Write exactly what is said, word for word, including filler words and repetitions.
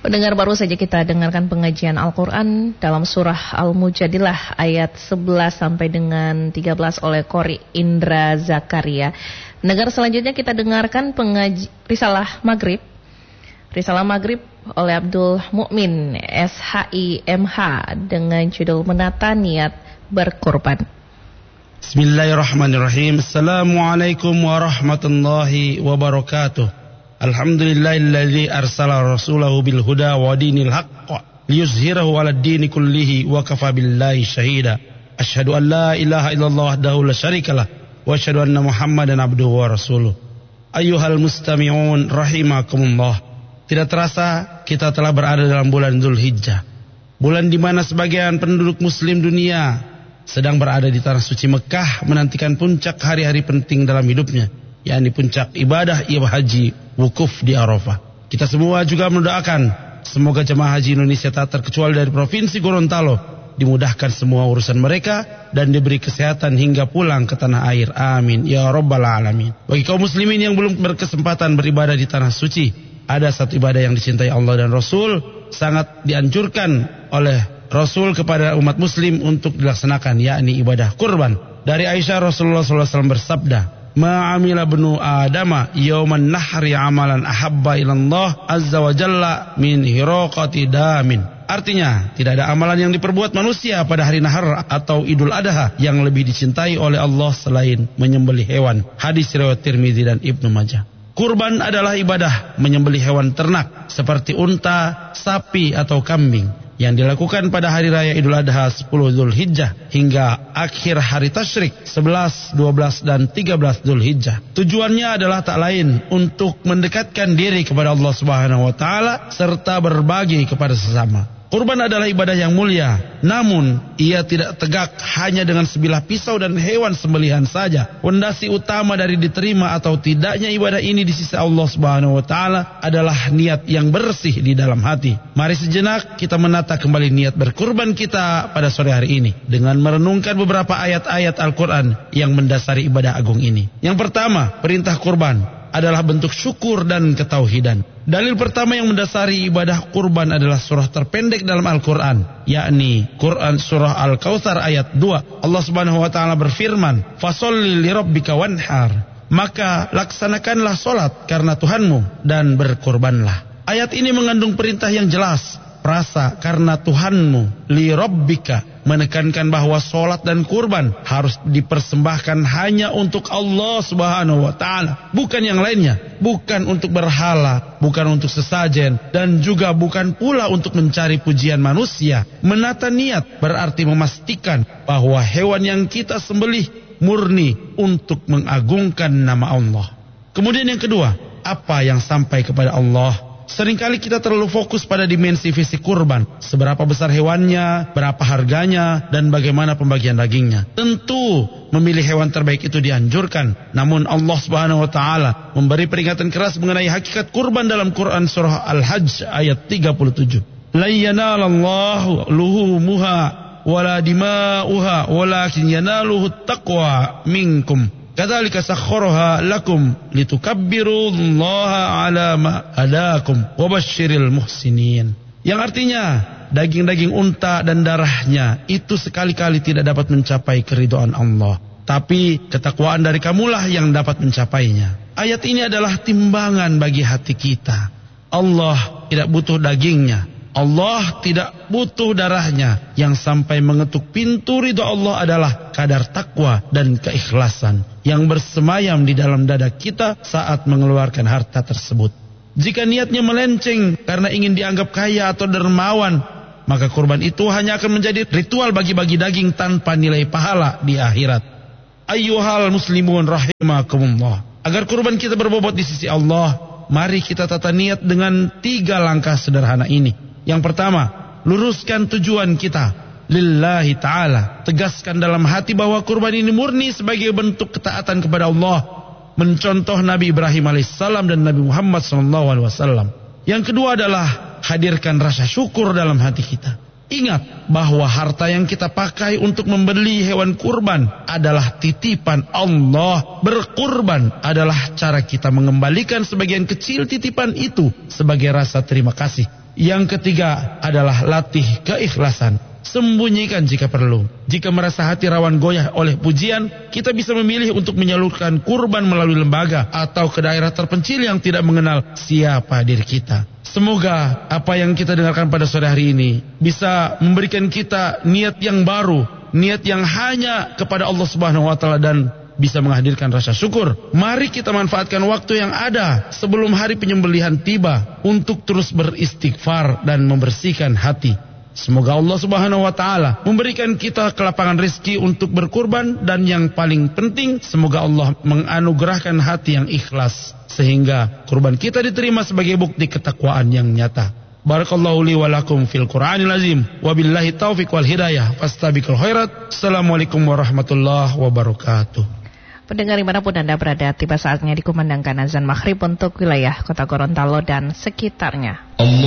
Pendengar, baru saja kita dengarkan pengajian Al-Quran dalam surah Al-Mujadilah ayat sebelas sampai dengan tiga belas oleh Qori Indra Zakaria. Pendengar, selanjutnya kita dengarkan pengaji Risalah Maghrib. Risalah Maghrib oleh Abdul Mukmin S H I M H dengan judul Menata Niat Berkorban. Bismillahirrahmanirrahim. Assalamualaikum warahmatullahi wabarakatuh. Alhamdulillahilladzi arsala rasulahu bil huda wa dinil haqq liyuzhirahu 'alad dini kullihi wa kafa billahi syahida. Asyhadu an la ilaha illallah wahdahu la syarikalah wa asyhadu anna Muhammadan abduhu wa rasuluh. Ayyuhal mustami'un rahimakumullah. Tidak terasa kita telah berada dalam bulan Dzulhijjah, bulan di mana sebagian penduduk muslim dunia sedang berada di tanah suci Mekah menantikan puncak hari-hari penting dalam hidupnya, yakni puncak ibadah ibadah haji wukuf di Arafah. Kita semua juga mendoakan semoga jemaah haji Indonesia tak terkecuali dari provinsi Gorontalo dimudahkan semua urusan mereka dan diberi kesehatan hingga pulang ke tanah air. Amin ya rabbal alamin. Bagi kaum muslimin yang belum berkesempatan beribadah di tanah suci, ada satu ibadah yang dicintai Allah dan Rasul, sangat dianjurkan oleh Rasul kepada umat muslim untuk dilaksanakan, yakni ibadah kurban. Dari Aisyah, Rasulullah shallallahu alaihi wasallam bersabda, ma'amila benu adama yawman nahri amalan ahabba ilallah azza wa jalla min hiraqati damin. Artinya, tidak ada amalan yang diperbuat manusia pada hari nahar atau idul adha yang lebih dicintai oleh Allah selain menyembelih hewan. Hadis riwayat Tirmidzi dan Ibnu Majah. Kurban adalah ibadah menyembelih hewan ternak seperti unta, sapi atau kambing yang dilakukan pada hari raya Idul Adha sepuluh Dzulhijjah hingga akhir hari tasyrik sebelas, dua belas dan tiga belas Dzulhijjah. Tujuannya adalah tak lain untuk mendekatkan diri kepada Allah Subhanahu wa taala serta berbagi kepada sesama. Kurban adalah ibadah yang mulia, namun ia tidak tegak hanya dengan sebilah pisau dan hewan sembelihan saja. Pondasi utama dari diterima atau tidaknya ibadah ini di sisi Allah Subhanahu wa taala adalah niat yang bersih di dalam hati. Mari sejenak kita menata kembali niat berkurban kita pada sore hari ini dengan merenungkan beberapa ayat-ayat Al-Quran yang mendasari ibadah agung ini. Yang pertama, perintah kurban adalah bentuk syukur dan ketauhidan. Dalil pertama yang mendasari ibadah kurban adalah surah terpendek dalam Al-Quran, yakni Quran surah Al-Kautsar ayat dua. Allah Subhanahu wa taala berfirman, "Fasholli lirabbika wanhar." Maka laksanakanlah solat karena Tuhanmu dan berkurbanlah. Ayat ini mengandung perintah yang jelas, rasa karena Tuhanmu, li rabbika, menekankan bahwa solat dan kurban harus dipersembahkan hanya untuk Allah Subhanahu wa taala, bukan yang lainnya, bukan untuk berhala, bukan untuk sesajen, dan juga bukan pula untuk mencari pujian manusia. Menata niat berarti memastikan bahwa hewan yang kita sembelih murni untuk mengagungkan nama Allah. Kemudian yang kedua, apa yang sampai kepada Allah? Seringkali kita terlalu fokus pada dimensi fisik kurban, seberapa besar hewannya, berapa harganya, dan bagaimana pembagian dagingnya. Tentu memilih hewan terbaik itu dianjurkan, namun Allah Subhanahu wa taala memberi peringatan keras mengenai hakikat kurban dalam Quran surah Al-Hajj ayat tiga puluh tujuh. La yanalallahu luhumuha wala dima'uha walakin yanaluhu taqwa minkum. Kadzalika sakhkharaha lakum litukabbirullaha ala ma hadakum wa basyiril muhsinin. Yang artinya, daging-daging unta dan darahnya itu sekali-kali tidak dapat mencapai keridhaan Allah, tapi ketakwaan dari kamulah yang dapat mencapainya. Ayat ini adalah timbangan bagi hati kita. Allah tidak butuh dagingnya, Allah tidak butuh darahnya. Yang sampai mengetuk pintu ridha Allah adalah kadar takwa dan keikhlasan yang bersemayam di dalam dada kita saat mengeluarkan harta tersebut. Jika niatnya melenceng karena ingin dianggap kaya atau dermawan, maka kurban itu hanya akan menjadi ritual bagi-bagi daging tanpa nilai pahala di akhirat. Ayyuhal muslimun rahimakumullah. Agar kurban kita berbobot di sisi Allah, mari kita tata niat dengan tiga langkah sederhana ini. Yang pertama, luruskan tujuan kita lillahi ta'ala. Tegaskan dalam hati bahwa kurban ini murni sebagai bentuk ketaatan kepada Allah, mencontoh Nabi Ibrahim alaihissalam dan Nabi Muhammad sallallahu alaihi wasallam. Yang kedua adalah hadirkan rasa syukur dalam hati kita. Ingat bahwa harta yang kita pakai untuk membeli hewan kurban adalah titipan Allah. Berkurban adalah cara kita mengembalikan sebagian kecil titipan itu sebagai rasa terima kasih. Yang ketiga adalah latih keikhlasan. Sembunyikan jika perlu. Jika merasa hati rawan goyah oleh pujian, kita bisa memilih untuk menyalurkan kurban melalui lembaga atau ke daerah terpencil yang tidak mengenal siapa diri kita. Semoga apa yang kita dengarkan pada sore hari ini bisa memberikan kita niat yang baru, niat yang hanya kepada Allah Subhanahu wa taala dan bisa menghadirkan rasa syukur. Mari kita manfaatkan waktu yang ada sebelum hari penyembelihan tiba untuk terus beristighfar dan membersihkan hati. Semoga Allah Subhanahu wa taala memberikan kita kelapangan rezeki untuk berkurban, dan yang paling penting semoga Allah menganugerahkan hati yang ikhlas sehingga kurban kita diterima sebagai bukti ketakwaan yang nyata. Barakallahu li wa lakum fil Qur'anil azim. Wabillahi taufiq wal hidayah. Fastabiqul khairat. Assalamualaikum warahmatullahi wabarakatuh. Pendengar dimanapun Anda berada, tiba saatnya dikumandangkan azan maghrib untuk wilayah Kota Gorontalo dan sekitarnya. Allah.